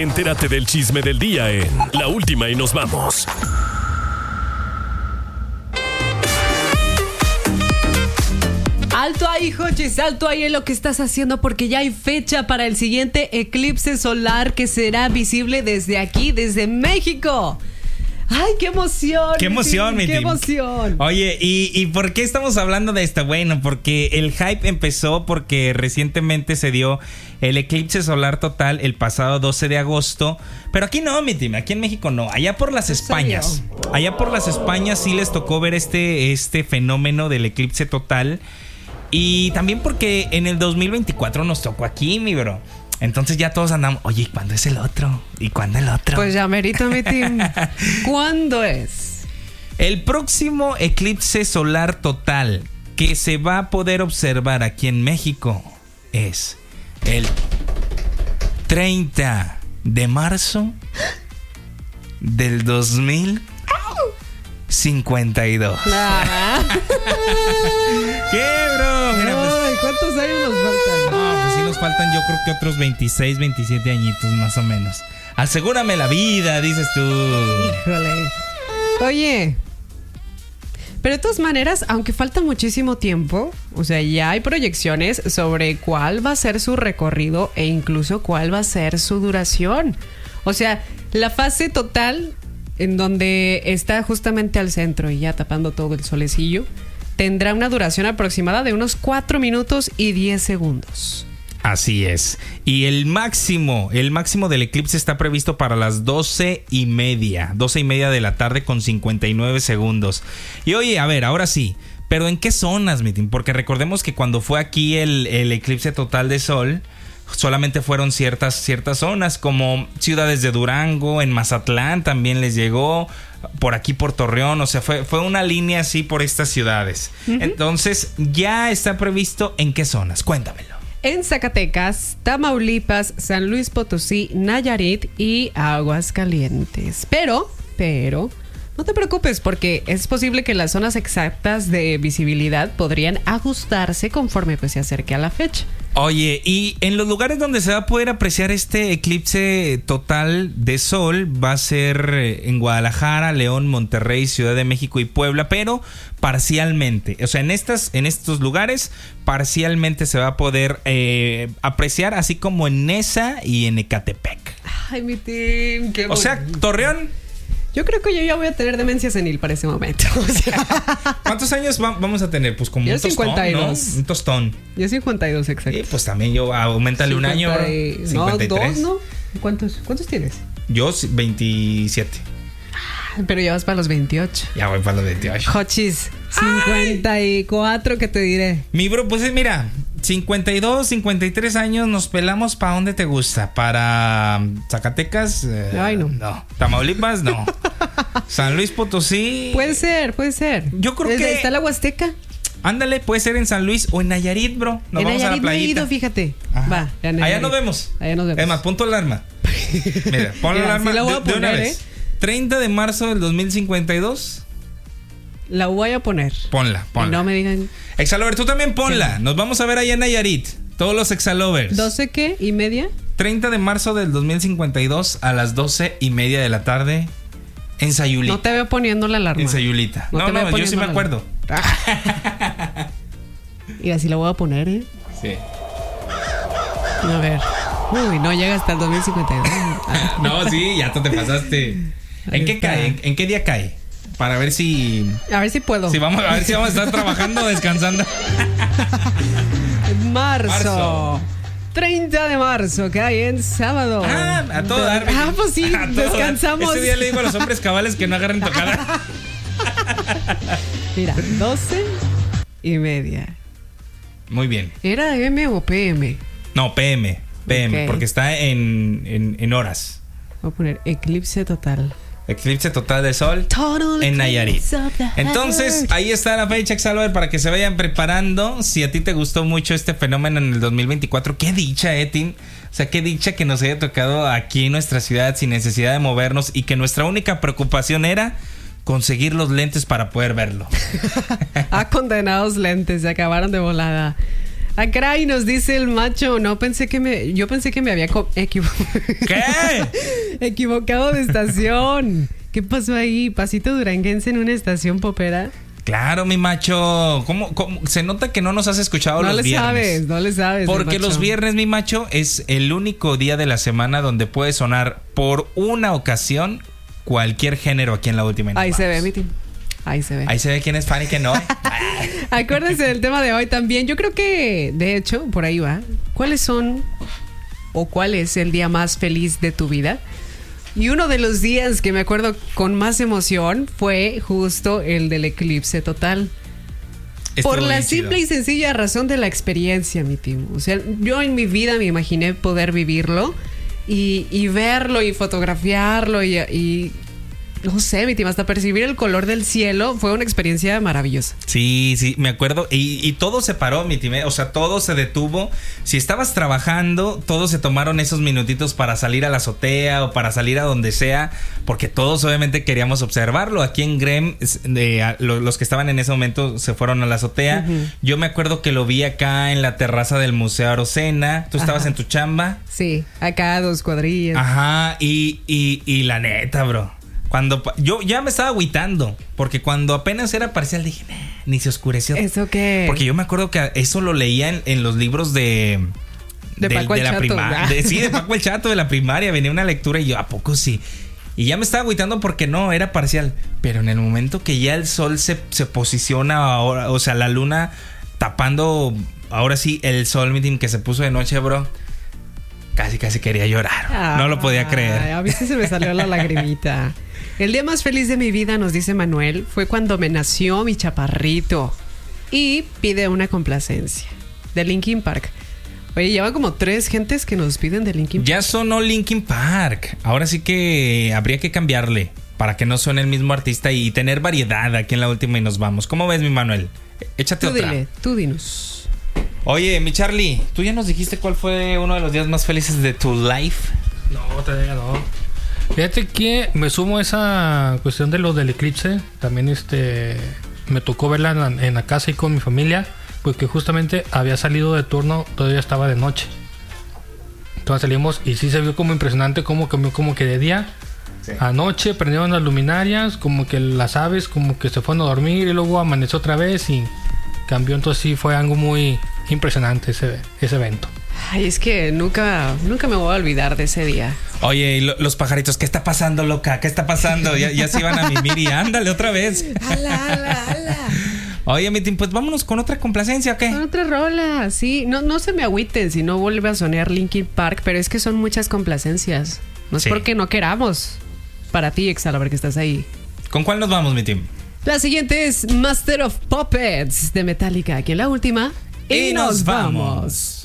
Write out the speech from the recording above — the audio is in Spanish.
Entérate del chisme del día en La Última y Nos Vamos. Alto ahí, Jochis, alto ahí en lo que estás haciendo, porque ya hay fecha para el siguiente eclipse solar que será visible desde aquí, desde México. ¡Ay, qué emoción! ¡Qué emoción, mi ¡Qué team! emoción! Oye, ¿y por qué estamos hablando de esto? Bueno, porque el hype empezó porque recientemente se dio el eclipse solar total el pasado 12 de agosto. Pero aquí no, mi team, aquí en México no. Allá por las Españas. Allá por las Españas sí les tocó ver este fenómeno del eclipse total. Y también porque en el 2024 nos tocó aquí, mi bro. Entonces ya todos andamos, oye, ¿y cuándo es el otro? ¿Y cuándo el otro? Pues ya merito, mi team. ¿Cuándo es? El próximo eclipse solar total que se va a poder observar aquí en México es el 30 de marzo del 2052. ¿Qué, bro? Mira, pues, Ay, ¿cuántos años nos faltan? no, pues sí nos faltan, yo creo que otros 26, 27 añitos más o menos. Asegúrame la vida, dices tú. Híjole. Oye, pero de todas maneras, aunque falta muchísimo tiempo, o sea, ya hay proyecciones sobre cuál va a ser su recorrido e incluso cuál va a ser su duración. O sea, la fase total, en donde está justamente al centro y ya tapando todo el solecillo, tendrá una duración aproximada de unos 4 minutos y 10 segundos. Así es. Y el máximo del eclipse está previsto para las 12:30 de la tarde con 59 segundos. Y oye, a ver, ahora sí, pero ¿en qué zonas, mi team? Porque recordemos que cuando fue aquí el eclipse total de sol, solamente fueron ciertas zonas, como ciudades de Durango, en Mazatlán también les llegó, por aquí por Torreón, o sea, fue una línea así por estas ciudades. Uh-huh. Entonces, ya está previsto en qué zonas, cuéntamelo. En Zacatecas, Tamaulipas, San Luis Potosí, Nayarit y Aguascalientes. Pero, no te preocupes, porque es posible que las zonas exactas de visibilidad podrían ajustarse conforme pues se acerque a la fecha. Oye, y en los lugares donde se va a poder apreciar este eclipse total de sol va a ser en Guadalajara, León, Monterrey, Ciudad de México y Puebla, pero parcialmente. O sea, en estos lugares parcialmente se va a poder apreciar, así como en Neza y en Ecatepec. Ay, mi team, qué O sea, Torreón. Yo creo que yo ya voy a tener demencia senil para ese momento. O sea, ¿cuántos años vamos a tener? Pues como yo un tostón, 52. ¿no? Un tostón. Yo 52, exacto. Y pues también yo, aumentale 50, un año, bro. 53. No, 2, ¿no? ¿Cuántos tienes? Yo 27. Pero ya vas para los 28. Ya voy para los 28. Jochis, 54, ¿qué te diré? Mi bro, pues mira, 52, 53 años, nos pelamos. ¿Para dónde te gusta? ¿Para Zacatecas? Ay, no. No. ¿Tamaulipas? No. ¿San Luis Potosí? Puede ser. Yo creo que está la Huasteca. Ándale, puede ser en San Luis o en Nayarit, bro. Nos vamos a la playita. No he ido, fíjate. Ajá. Va, allá nos vemos. Es más, pon tu alarma. Mira, pon la alarma de una vez. 30 de marzo del 2052. La voy a poner. Ponla. Y no me digan. Exalover, tú también ponla. Nos vamos a ver allá en Nayarit. Todos los Exalovers. ¿12 qué? ¿Y media? 30 de marzo del 2052 a las 12:30 de la tarde en Sayulita. No te veo poniendo la alarma. En Sayulita. No, yo sí me acuerdo. Y así la voy a poner, ¿eh? Sí. A ver. Uy, no llega hasta el 2052. No, sí, ya tú te pasaste. ¿En qué cae? ¿En qué día cae? Para ver si... A ver si puedo. A ver si vamos a estar trabajando o descansando. Marzo. 30 de marzo, cae en sábado. A todo dar. Pues sí, descansamos. Ese día le digo a los hombres cabales que no agarren tocada. Mira, 12:30. Muy bien. ¿Era M o PM? No, PM, Okay. porque está en horas. Voy a poner eclipse total. Eclipse total de sol en Nayarit. Entonces, ahí está la fecha, Exalover, para que se vayan preparando. Si a ti te gustó mucho este fenómeno en el 2024, qué dicha, Tim. O sea, qué dicha que nos haya tocado aquí en nuestra ciudad sin necesidad de movernos y que nuestra única preocupación era conseguir los lentes para poder verlo. Condenados lentes, se acabaron de volada. Caray, nos dice el macho. No, yo pensé que me había equivocado de estación. ¿Qué pasó ahí? ¿Pasito duranguense en una estación popera? Claro, mi macho. ¿Cómo? Se nota que no nos has escuchado los viernes. No le sabes. Porque los viernes, mi macho, es el único día de la semana donde puede sonar por una ocasión cualquier género aquí en La Última. Ahí se ve, mi team. Ahí se ve. Ahí se ve quién es fan y quién no. Acuérdense del tema de hoy también. Yo creo que, de hecho, por ahí va. ¿Cuál es el día más feliz de tu vida? Y uno de los días que me acuerdo con más emoción fue justo el del eclipse total. Por la simple y sencilla razón de la experiencia, mi team. O sea, yo en mi vida me imaginé poder vivirlo y verlo y fotografiarlo y no sé, mi team, hasta percibir el color del cielo fue una experiencia maravillosa. Sí, me acuerdo. Y todo se paró, mi team. O sea, todo se detuvo. Si estabas trabajando, todos se tomaron esos minutitos para salir a la azotea o para salir a donde sea, porque todos obviamente queríamos observarlo. Aquí en Grem, los que estaban en ese momento se fueron a la azotea. Uh-huh. Yo me acuerdo que lo vi acá en la terraza del Museo Arocena. ¿Tú estabas en tu chamba? Sí, acá a 2 cuadrillas. Ajá, y la neta, bro. Cuando yo ya me estaba agüitando, porque cuando apenas era parcial dije, ni se oscureció. ¿Eso qué? Porque yo me acuerdo que eso lo leía en los libros de Paco el la Chato. primaria. Sí, de Paco el Chato de la primaria. Venía una lectura y yo, ¿a poco sí? Y ya me estaba agüitando porque no, era parcial. Pero en el momento que ya el sol se posiciona ahora, o sea, la luna tapando, ahora sí, el sol, mi team, que se puso de noche, bro. Casi quería llorar. No lo podía creer. A mí sí se me salió la lagrimita. El día más feliz de mi vida, nos dice Manuel, fue cuando me nació mi chaparrito. Y pide una complacencia de Linkin Park. Oye, lleva como 3 gentes que nos piden de Linkin Park. Ya sonó Linkin Park. Ahora sí que habría que cambiarle para que no suene el mismo artista y tener variedad aquí en La Última y nos vamos. ¿Cómo ves, mi Manuel? Échate otra. Tú dinos. Oye, mi Charlie, ¿tú ya nos dijiste cuál fue uno de los días más felices de tu life? No, todavía no. Fíjate que me sumo a esa cuestión de lo del eclipse. También me tocó verla en la casa y con mi familia, porque justamente había salido de turno, todavía estaba de noche. Entonces salimos y sí se vio como impresionante cómo cambió, como que de día a noche prendieron las luminarias, como que las aves como que se fueron a dormir y luego amaneció otra vez y cambió. Entonces sí fue algo muy impresionante ese evento. Ay, es que nunca me voy a olvidar de ese día. Oye, y los pajaritos, ¿qué está pasando, loca? ¿Qué está pasando? Ya se iban a mimir y ándale otra vez. ¡Ala! Oye, mi team, pues vámonos con otra complacencia, ¿o qué? Con otra rola, sí. No se me agüiten si no vuelve a sonar Linkin Park, pero es que son muchas complacencias. No es porque no queramos. Para ti, Exalabar, que estás ahí. ¿Con cuál nos vamos, mi team? La siguiente es Master of Puppets de Metallica, aquí en La Última. Y nos vamos.